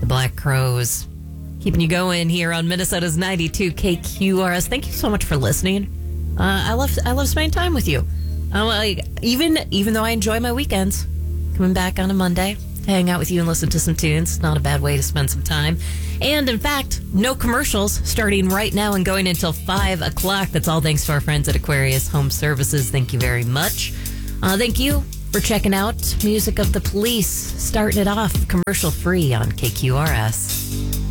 The Black Crowes. Keeping you going here on Minnesota's 92 KQRS. Thank you so much for listening. I love spending time with you. Even though I enjoy my weekends, coming back on a Monday, hang out with you and listen to some tunes. Not a bad way to spend some time. And in fact, no commercials starting right now and going until 5 o'clock. That's all thanks to our friends at Aquarius Home Services. Thank you very much. Thank you for checking out Music of the Police, starting it off commercial free on KQRS.